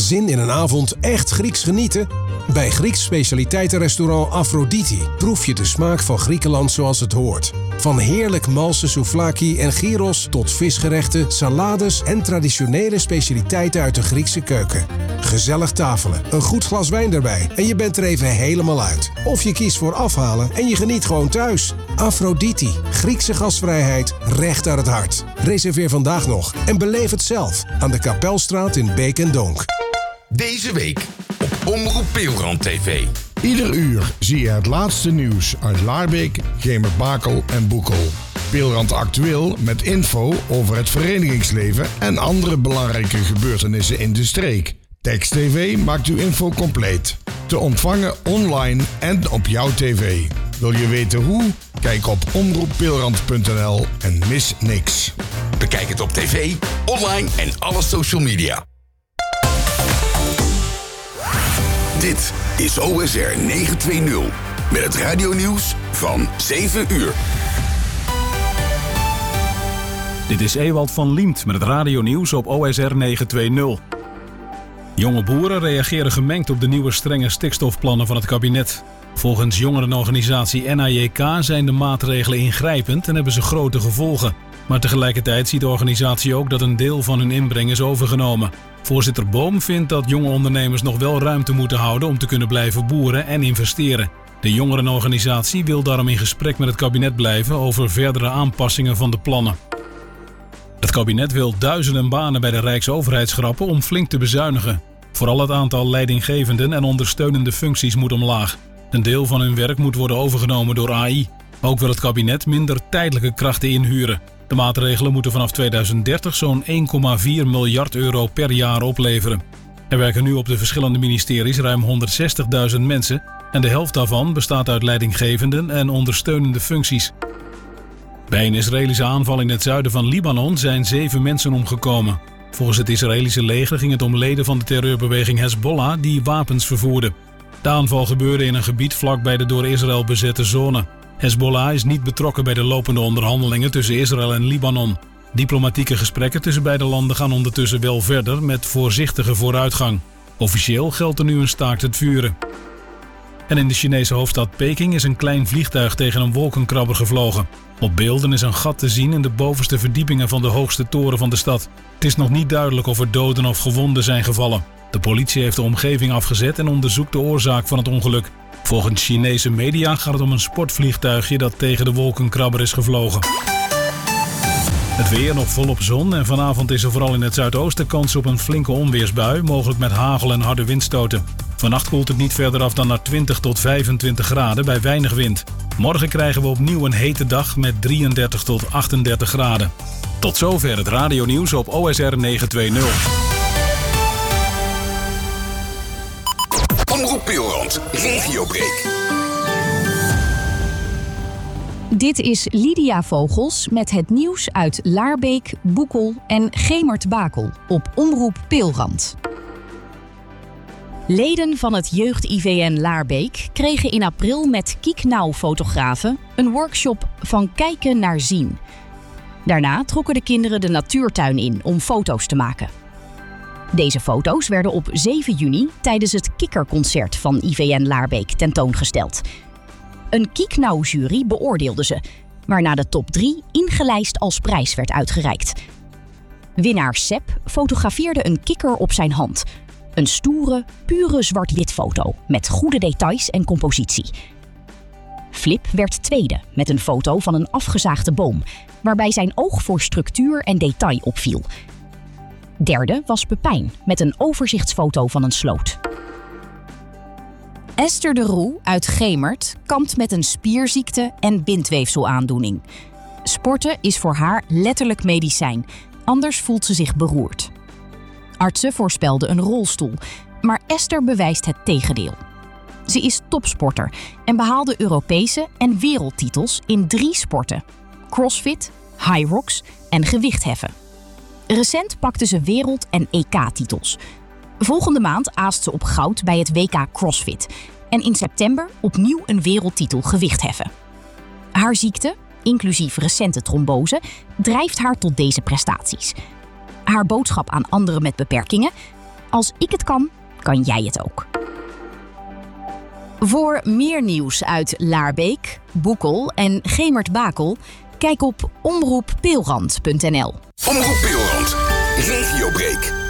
Zin in een avond echt Grieks genieten? Bij Grieks specialiteitenrestaurant Aphrodite proef je de smaak van Griekenland zoals het hoort. Van heerlijk malse souvlaki en gyros tot visgerechten, salades en traditionele specialiteiten uit de Griekse keuken. Gezellig tafelen, een goed glas wijn erbij en je bent er even helemaal uit. Of je kiest voor afhalen en je geniet gewoon thuis. Aphrodite, Griekse gastvrijheid, recht uit het hart. Reserveer vandaag nog en beleef het zelf aan de Kapelstraat in Beek en Donk. Deze week op Omroep Peelrand TV. Ieder uur zie je het laatste nieuws uit Laarbeek, Gemer-Bakel en Boekel. Peelrand Actueel met info over het verenigingsleven en andere belangrijke gebeurtenissen in de streek. Text TV maakt uw info compleet. Te ontvangen online en op jouw tv. Wil je weten hoe? Kijk op omroeppeelrand.nl en mis niks. Bekijk het op tv, online en alle social media. Dit is OSR 920 met het radionieuws van 7 uur. Dit is Ewald van Liemt met het radionieuws op OSR 920. Jonge boeren reageren gemengd op de nieuwe strenge stikstofplannen van het kabinet. Volgens jongerenorganisatie NAJK zijn de maatregelen ingrijpend en hebben ze grote gevolgen. Maar tegelijkertijd ziet de organisatie ook dat een deel van hun inbreng is overgenomen. Voorzitter Boom vindt dat jonge ondernemers nog wel ruimte moeten houden om te kunnen blijven boeren en investeren. De jongerenorganisatie wil daarom in gesprek met het kabinet blijven over verdere aanpassingen van de plannen. Het kabinet wil duizenden banen bij de Rijksoverheid schrappen om flink te bezuinigen. Vooral het aantal leidinggevenden en ondersteunende functies moet omlaag. Een deel van hun werk moet worden overgenomen door AI. Ook wil het kabinet minder tijdelijke krachten inhuren. De maatregelen moeten vanaf 2030 zo'n 1,4 miljard euro per jaar opleveren. Er werken nu op de verschillende ministeries ruim 160.000 mensen en de helft daarvan bestaat uit leidinggevenden en ondersteunende functies. Bij een Israëlische aanval in het zuiden van Libanon zijn 7 mensen omgekomen. Volgens het Israëlische leger ging het om leden van de terreurbeweging Hezbollah die wapens vervoerden. De aanval gebeurde in een gebied vlakbij de door Israël bezette zone. Hezbollah is niet betrokken bij de lopende onderhandelingen tussen Israël en Libanon. Diplomatieke gesprekken tussen beide landen gaan ondertussen wel verder met voorzichtige vooruitgang. Officieel geldt er nu een staakt het vuren. En in de Chinese hoofdstad Peking is een klein vliegtuig tegen een wolkenkrabber gevlogen. Op beelden is een gat te zien in de bovenste verdiepingen van de hoogste toren van de stad. Het is nog niet duidelijk of er doden of gewonden zijn gevallen. De politie heeft de omgeving afgezet en onderzoekt de oorzaak van het ongeluk. Volgens Chinese media gaat het om een sportvliegtuigje dat tegen de wolkenkrabber is gevlogen. Het weer nog volop zon en vanavond is er vooral in het zuidoosten kans op een flinke onweersbui, mogelijk met hagel en harde windstoten. Vannacht koelt het niet verder af dan naar 20 tot 25 graden bij weinig wind. Morgen krijgen we opnieuw een hete dag met 33 tot 38 graden. Tot zover het radionieuws op OSR 920. Omroep Peelrand, regiobreak. Dit is Lydia Vogels met het nieuws uit Laarbeek, Boekel en Gemert-Bakel op Omroep Peelrand. Leden van het jeugd-IVN Laarbeek kregen in april met Kiek Nauw-fotografen een workshop van kijken naar zien. Daarna trokken de kinderen de natuurtuin in om foto's te maken. Deze foto's werden op 7 juni tijdens het Kikkerconcert van IVN Laarbeek tentoongesteld. Een Kiek Nauw-jury beoordeelde ze, waarna de top 3 ingelijst als prijs werd uitgereikt. Winnaar Sepp fotografeerde een kikker op zijn hand. Een stoere, pure zwart-wit foto met goede details en compositie. Flip werd tweede met een foto van een afgezaagde boom, waarbij zijn oog voor structuur en detail opviel. Derde was Pepijn met een overzichtsfoto van een sloot. Esther de Roe uit Gemert kampt met een spierziekte en bindweefselaandoening. Sporten is voor haar letterlijk medicijn, anders voelt ze zich beroerd. Artsen voorspelden een rolstoel, maar Esther bewijst het tegendeel. Ze is topsporter en behaalde Europese en wereldtitels in 3 sporten: crossfit, high rocks en gewichtheffen. Recent pakte ze wereld- en EK-titels. Volgende maand aast ze op goud bij het WK CrossFit en in september opnieuw een wereldtitel gewichtheffen. Haar ziekte, inclusief recente trombose, drijft haar tot deze prestaties. Haar boodschap aan anderen met beperkingen: Als ik het kan, kan jij het ook. Voor meer nieuws uit Laarbeek, Boekel en Gemert-Bakel, kijk op omroeppeelrand.nl. Omroep Peelrand, Regiobreak.